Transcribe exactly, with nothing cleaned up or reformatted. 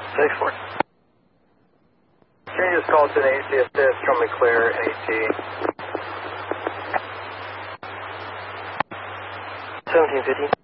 six four. Can you just call to an A C assist, show me clear, A T. seventeen fifty.